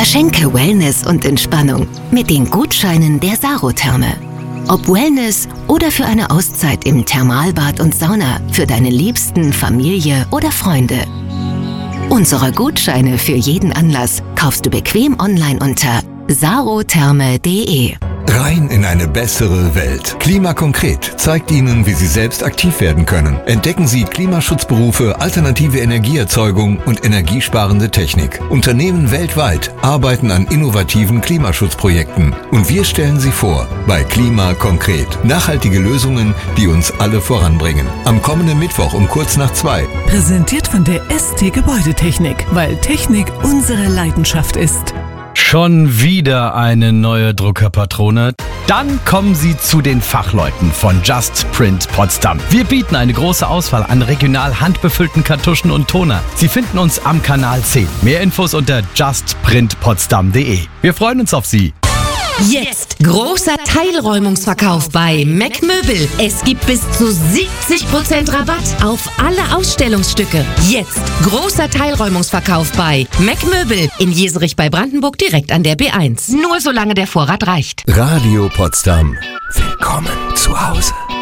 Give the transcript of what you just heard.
Verschenke Wellness und Entspannung mit den Gutscheinen der Sarotherme. Ob Wellness oder für eine Auszeit im Thermalbad und Sauna für deine Liebsten, Familie oder Freunde. Unsere Gutscheine für jeden Anlass kaufst du bequem online unter sarotherme.de. Rein in eine bessere Welt. Klima konkret zeigt Ihnen, wie Sie selbst aktiv werden können. Entdecken Sie Klimaschutzberufe, alternative Energieerzeugung und energiesparende Technik. Unternehmen weltweit arbeiten an innovativen Klimaschutzprojekten. Und wir stellen sie vor bei Klima konkret. Nachhaltige Lösungen, die uns alle voranbringen. Am kommenden Mittwoch um kurz nach 2. Präsentiert von der ST Gebäudetechnik, weil Technik unsere Leidenschaft ist. Schon wieder eine neue Druckerpatrone? Dann kommen Sie zu den Fachleuten von Just Print Potsdam. Wir bieten eine große Auswahl an regional handbefüllten Kartuschen und Toner. Sie finden uns am Kanal 10. Mehr Infos unter justprintpotsdam.de. Wir freuen uns auf Sie. Jetzt großer Teilräumungsverkauf bei Mac Möbel. Es gibt bis zu 70% Rabatt auf alle Ausstellungsstücke. Jetzt großer Teilräumungsverkauf bei Mac Möbel in Jeserich bei Brandenburg direkt an der B1. Nur solange der Vorrat reicht. Radio Potsdam. Willkommen zu Hause.